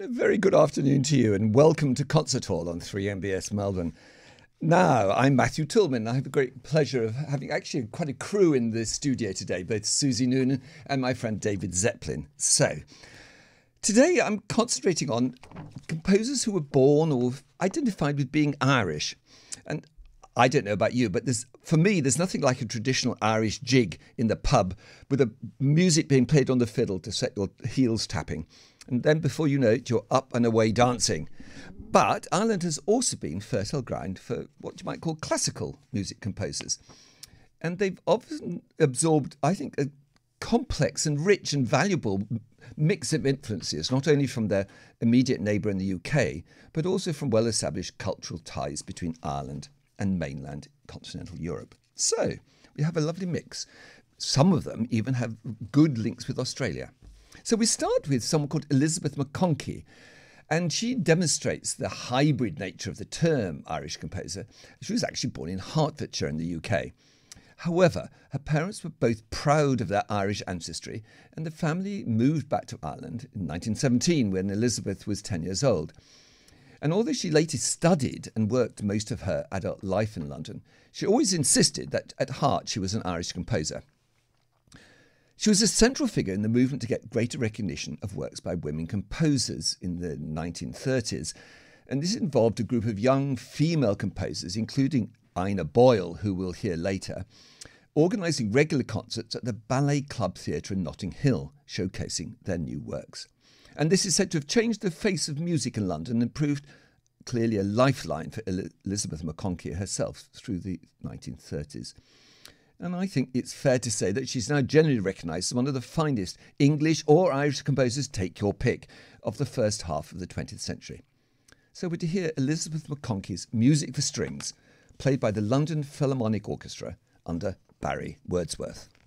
And a very good afternoon to you, and welcome to Concert Hall on 3MBS Melbourne. Now, I'm Matthew Tillman. I have the great pleasure of having actually quite a crew in the studio today, both Susie Noonan and my friend David Zeppelin. So, today I'm concentrating on composers who were born or identified with being Irish. And I don't know about you, but for me, there's nothing like a traditional Irish jig in the pub with the music being played on the fiddle to set your heels tapping. And then before you know it, you're up and away dancing. But Ireland has also been fertile ground for what you might call classical music composers. And they've often absorbed, I think, a complex and rich and valuable mix of influences, not only from their immediate neighbour in the UK, but also from well-established cultural ties between Ireland and mainland continental Europe. So we have a lovely mix. Some of them even have good links with Australia. So we start with someone called Elizabeth McConkie, and she demonstrates the hybrid nature of the term Irish composer. She was actually born in Hertfordshire in the UK. However, her parents were both proud of their Irish ancestry, and the family moved back to Ireland in 1917 when Elizabeth was 10 years old. And although she later studied and worked most of her adult life in London, she always insisted that at heart she was an Irish composer. She was a central figure in the movement to get greater recognition of works by women composers in the 1930s. And this involved a group of young female composers, including Ina Boyle, who we'll hear later, organising regular concerts at the Ballet Club Theatre in Notting Hill, showcasing their new works. And this is said to have changed the face of music in London and proved clearly a lifeline for Elizabeth McConkie herself through the 1930s. And I think it's fair to say that she's now generally recognised as one of the finest English or Irish composers, take your pick, of the first half of the 20th century. So we're to hear Elizabeth McConkie's Music for Strings, played by the London Philharmonic Orchestra under Barry Wordsworth.